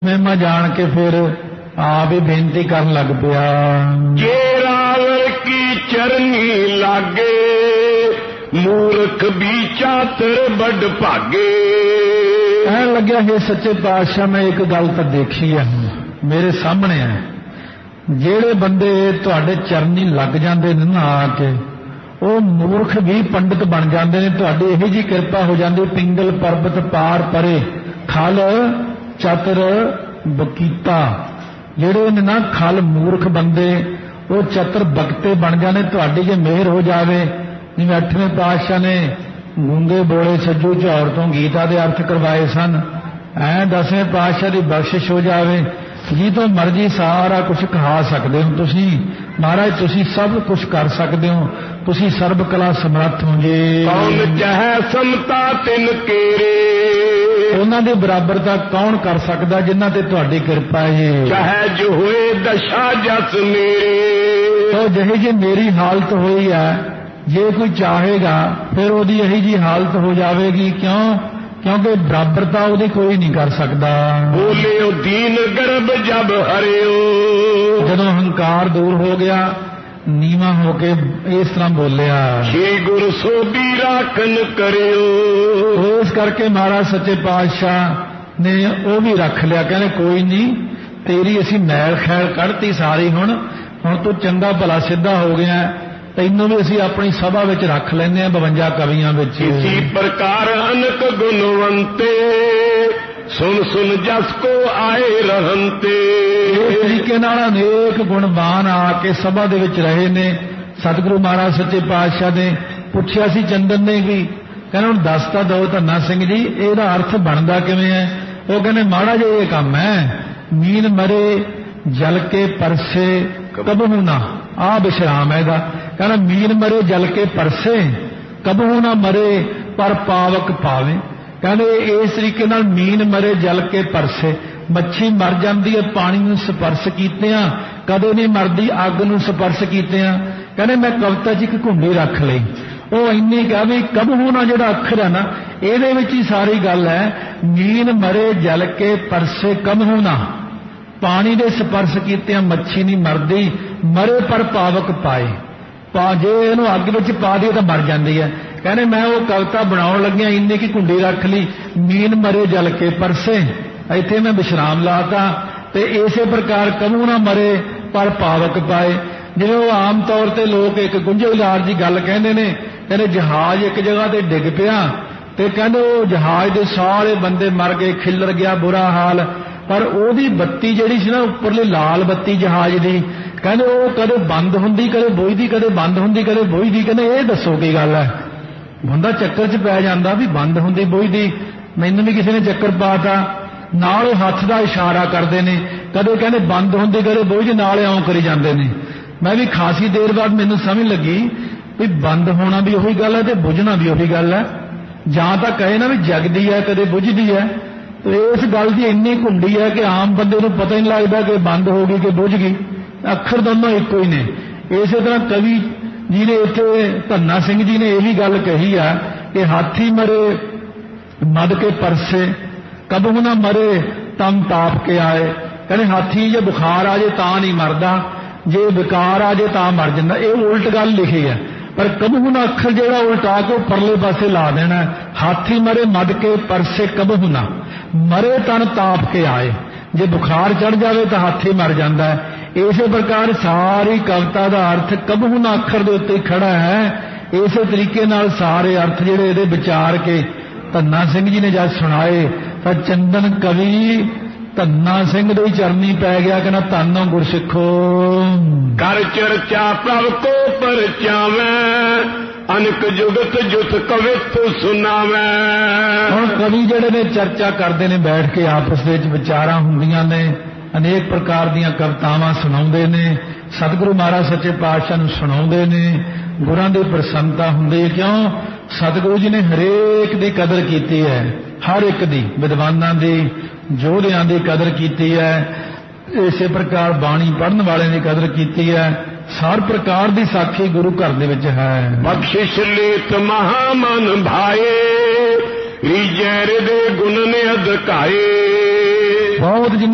मैं जान के फिर आप ही बेनती कर लग पिया। जे रावण की चरनी लागे मूर्ख भी चातर बड़ भागे। कहन लग्या हे सच्चे पातशाह मैं एक गल तो देखी है मेरे सामने है, जेड़े बंदे तुहाडे चरनी लग जाते ने ना आके वो मूर्ख भी पंडित बन जाते हैं। तुहाडी इहो जी कृपा हो जाती, पिंगल पर्वत पार परे खल चतर बकीता, जेड़े ने ना खल मूर्ख बंदे वो चतर बकते बन जाने। तुहाडी जे मेहर हो जावे, जिवें 8वें पातशाह ने गूंगे बोले सज्जू झौर तो गीता के अर्थ करवाए सन, 10वें पातशाह की बख्शिश हो जावे, जी तो मर्जी सारा कुछ खा सकते हो तुसी महाराज, तुसी सब कुछ कर सकते हो, तुसी सर्व कला समर्थ हो जे। कौन चाहे समता तिन केरे, उन्हां दे बराबरता कौन कर सकता जिन्हां ते तुहाडी कृपा है। चाहे जो होए दशा जस मेरे, तो जही जी मेरी हालत हुई है, जे कोई चाहेगा फिर ओदी यही जी हालत हो जाएगी। क्यों? क्योंकि बराबरता ओदी कोई नहीं कर सकता। बोले दीन गर्भ जब हरियो, जदों अहंकार दूर हो गया नीवा होके इस तरह बोलिया, श्री गुरु सोबी राखन करियो। इस करके महाराज सच्चे पातशाह ने वो भी रख लिया, कहने कोई नहीं तेरी असी मैल खैल कढ़ती सारी, हुण तू चंगा भला सीधा हो गया, तैनू भी असी अपनी सभा विच रख लैने 52 कवियां विच। इसी प्रकार अनक गुणवंते सुन सुन जस को आए रहंते। इस तरीके नाल अनेक गुणवान आके सभा दे विच रहे ने। सतगुरु महाराज सच्चे पातशाह ने पुछया सी चंदन ने भी, कहना हुण दस तां दो धन्ना सिंह जी इहदा अर्थ बनदा किवें है? वो कहने माड़ा जिहा इह काम है, मीन मरे जल के परसे कबहू ना, आ विश्राम है इहदा। कहना मीन मरे जल के परसे कबहू ना मरे पर पावक पावे। कहने इस तरीके नाल मीन मरे जल के परसे, मच्छी मर जाती है पानी नूं स्पर्श कीतियां, कदे नहीं मरदी अग नूं स्पर्श कीतियां। कहने मैं कविता च एक घुंडी रख लई, वो इन्नी कहा भी कबहू ना जिहड़ा अखर है ना इहदे विच ही सारी गल है। मीन मरे जल के परसे कबहू ना, पानी दे स्पर्श कीतियां मच्छी नहीं मरदी, मरे पर पावक पाए, जे इहनूं अग विच पा दी तो मर जाती है। कहने मैं वो कविता बनाउण लग्गिया इन्नी की घुंडी रख ली, मीन मरे जल के परसे, इत्थे मैं विश्राम लाता। ते इसे प्रकार कबहू ना मरे पर पावक पाए। जिवें वो आम तौर ते लोग एक गुंझलदार जी गल कहंदे ने, कहंदे जहाज एक जगह ते डिग पिया ते कहंदे वो जहाज दे सारे बंदे मर गए, खिलर गया बुरा हाल, पर ओदी बत्ती जिहड़ी सी ना उपरली लाल बत्ती जहाज दी, कहंदे वो कदे बंद हुंदी कदे बुझदी, कदे बंद हुंदी कदे बुझदी। कहंदे ये दसो की गल है? बंदा चक्कर च पै जांदा भी बंद हुंदी बुझदी। मैनूं भी किसी ने चक्कर पाता, नाल हत्थ दा इशारा करदे ने, कदे कहंदे बंद हुंदी कदे बुझदी, नाल इउं करी जांदे ने। मैं भी खासी देर बाद मैनूं समझ लगी भी बंद होना भी उही गल है ते बुझना भी उही गल है। जां तां कहे ना भी जगदी है कदे बुझदी है, तो इस गल की इन्नी घुंडी है कि आम बंदे नूं पता ही नहीं लगता कि बंद हो गई कि बुझ गई, अखर दोनों इको ही ने। इस तरह कवि जी ने इत्थे धन्ना सिंह जी ने यही गल कही है कि हाथी मरे मद के परसे कबहू ना मरे तम ताप के आए। कहने हाथी जे बुखार आ जाए तां नहीं मरदा, जे विकार आ जाए तां मर जांदा। ये उल्ट गल लिखी है, पर कबहू ना अखर जिहड़ा उल्टा के परले पासे ला देना। हाथी मरे मद के परसे कबहू ना, मरे तन ताप के आए। जे बुखार चढ़ जाए तो हाथी मर जाता है। इस प्रकार सारी कविता का अर्थ कबहू ना अखर के उत्ते खड़ा है। इस तरीके नाल सारे अर्थ जिहड़े इहदे विचार के धन्ना सिंह जी ने जब सुनाए तो चंदन कवि धन्ना सिंह दे चरनी पै गया, कहना धन गुरसिखो कर चर्चा प्रभ को परचावे, अनक जुगत जुत कवित सुनावे। हुण कवि जिहड़े ने चर्चा करते ने बैठ के आपस विच विचारां हुंदियां ने, अनेक प्रकार दीयां कवितावां सुणाउंदे ने, सतगुरु महाराज सच्चे पातशाह नूं सुणाउंदे ने, गुरां दी प्रसन्नता हुंदी है। क्यों? सतगुरु जी ने हरेक दी कदर कीती है, हर एक दी, विद्वानां दी, योधियां दी कदर कीती है, इसे प्रकार बाणी पढ़न वाले की कदर कीती है। हर प्रकार की साखी गुरु घर दे विच है। बख्शिश लेत महामन भाए, रीजैर दे गुण ने अधकाए। बहुत